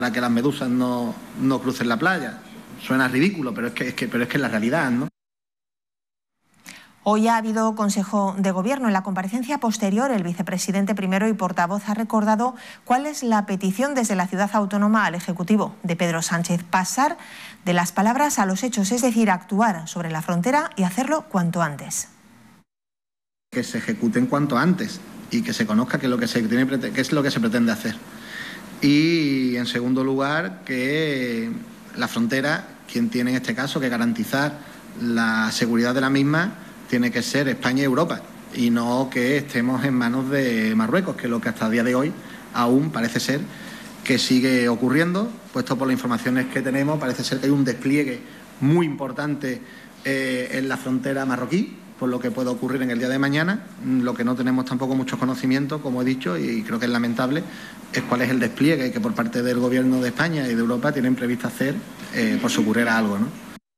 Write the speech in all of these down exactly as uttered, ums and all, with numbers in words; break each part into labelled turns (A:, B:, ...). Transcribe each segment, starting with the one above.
A: para que las medusas no, no crucen la playa. Suena ridículo, pero es que es que, pero es que es la realidad, ¿no?
B: Hoy ha habido Consejo de Gobierno. En la comparecencia posterior, el vicepresidente primero y portavoz ha recordado cuál es la petición desde la ciudad autónoma al Ejecutivo de Pedro Sánchez: pasar de las palabras a los hechos, es decir, actuar sobre la frontera y hacerlo cuanto antes.
A: Que se ejecuten cuanto antes y que se conozca qué es lo que se, tiene, qué es lo que se pretende hacer. Y, en segundo lugar, que la frontera, quien tiene en este caso que garantizar la seguridad de la misma, tiene que ser España y Europa, y no que estemos en manos de Marruecos, que es lo que hasta el día de hoy aún parece ser que sigue ocurriendo, puesto por las informaciones que tenemos. Parece ser que hay un despliegue muy importante eh, en la frontera marroquí, por lo que puede ocurrir en el día de mañana. Lo que no tenemos tampoco mucho conocimiento, como he dicho, y creo que es lamentable, es cuál es el despliegue que por parte del Gobierno de España y de Europa tienen previsto hacer eh, por si ocurriera algo, ¿no?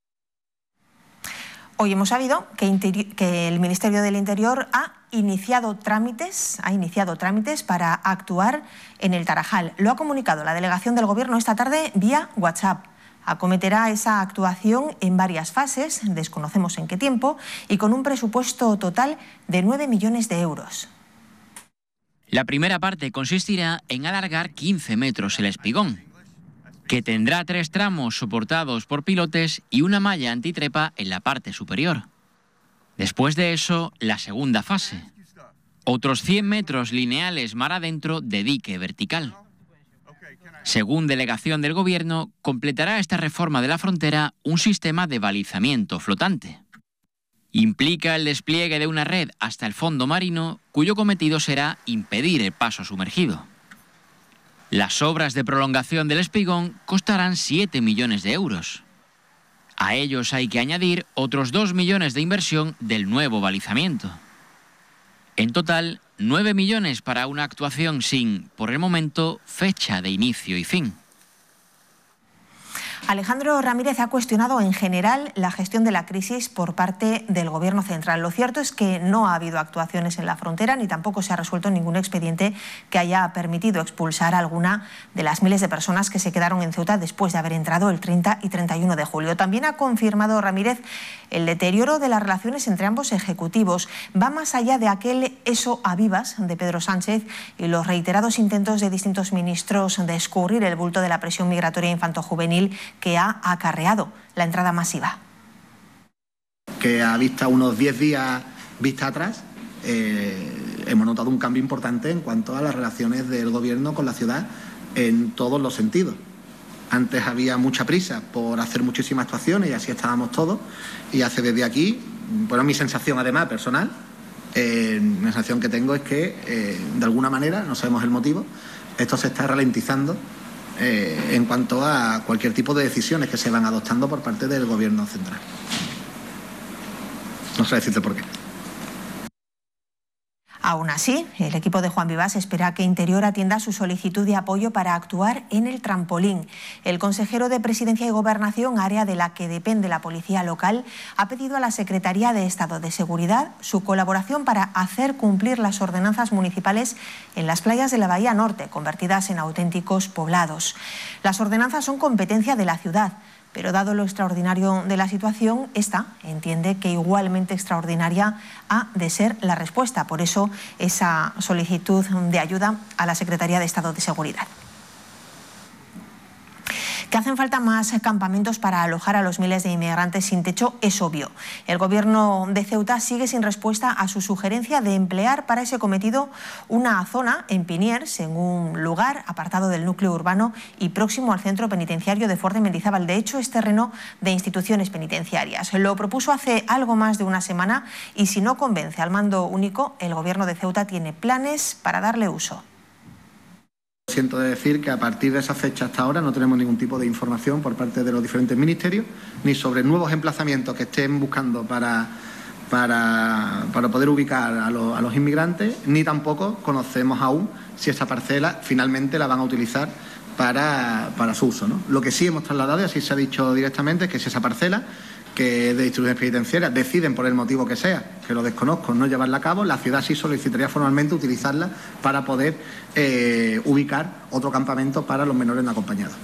B: Hoy hemos sabido que, que el Ministerio del Interior ha iniciado trámites, ha iniciado trámites para actuar en el Tarajal. Lo ha comunicado la delegación del Gobierno esta tarde vía WhatsApp. Acometerá esa actuación en varias fases, desconocemos en qué tiempo, y con un presupuesto total de nueve millones de euros.
C: La primera parte consistirá en alargar quince metros el espigón, que tendrá tres tramos soportados por pilotes y una malla antitrepa en la parte superior. Después de eso, la segunda fase. Otros cien metros lineales mar adentro de dique vertical. Según delegación del Gobierno, completará esta reforma de la frontera un sistema de balizamiento flotante. Implica el despliegue de una red hasta el fondo marino, cuyo cometido será impedir el paso sumergido. Las obras de prolongación del espigón costarán siete millones de euros. A ellos hay que añadir otros dos millones de inversión del nuevo balizamiento. En total, nueve millones para una actuación sin, por el momento, fecha de inicio y fin.
B: Alejandro Ramírez ha cuestionado en general la gestión de la crisis por parte del Gobierno central. Lo cierto es que no ha habido actuaciones en la frontera ni tampoco se ha resuelto ningún expediente que haya permitido expulsar a alguna de las miles de personas que se quedaron en Ceuta después de haber entrado el treinta y treinta y uno de julio. También ha confirmado Ramírez el deterioro de las relaciones entre ambos ejecutivos. Va más allá de aquel eso a vivas de Pedro Sánchez y los reiterados intentos de distintos ministros de escurrir el bulto de la presión migratoria infantojuvenil que ha acarreado la entrada masiva.
A: Que a vista unos diez días vista atrás, eh, hemos notado un cambio importante en cuanto a las relaciones del Gobierno con la ciudad en todos los sentidos. Antes había mucha prisa por hacer muchísimas actuaciones y así estábamos todos, y hace desde aquí, bueno, mi sensación además personal, eh, la sensación que tengo es que eh, de alguna manera, no sabemos el motivo, esto se está ralentizando Eh, en cuanto a cualquier tipo de decisiones que se van adoptando por parte del Gobierno central. No sé decirte por qué.
B: Aún así, el equipo de Juan Vivas espera que Interior atienda su solicitud de apoyo para actuar en el trampolín. El consejero de Presidencia y Gobernación, área de la que depende la policía local, ha pedido a la Secretaría de Estado de Seguridad su colaboración para hacer cumplir las ordenanzas municipales en las playas de la Bahía Norte, convertidas en auténticos poblados. Las ordenanzas son competencia de la ciudad, pero dado lo extraordinario de la situación, esta entiende que igualmente extraordinaria ha de ser la respuesta. Por eso, esa solicitud de ayuda a la Secretaría de Estado de Seguridad. Que hacen falta más campamentos para alojar a los miles de inmigrantes sin techo es obvio. El Gobierno de Ceuta sigue sin respuesta a su sugerencia de emplear para ese cometido una zona en Piniers, en un lugar apartado del núcleo urbano y próximo al centro penitenciario de Fort de Mendizábal. De hecho, es terreno de instituciones penitenciarias. Lo propuso hace algo más de una semana y si no convence al mando único, el Gobierno de Ceuta tiene planes para darle uso.
A: Siento decir que a partir de esa fecha hasta ahora no tenemos ningún tipo de información por parte de los diferentes ministerios, ni sobre nuevos emplazamientos que estén buscando para, para, para poder ubicar a, lo, a los inmigrantes, ni tampoco conocemos aún si esa parcela finalmente la van a utilizar para, para su uso, ¿no? Lo que sí hemos trasladado, y así se ha dicho directamente, es que si esa parcela que es de instituciones penitenciarias, deciden por el motivo que sea, que lo desconozco, no llevarla a cabo, la ciudad sí solicitaría formalmente utilizarla para poder eh, ubicar otro campamento para los menores no acompañados.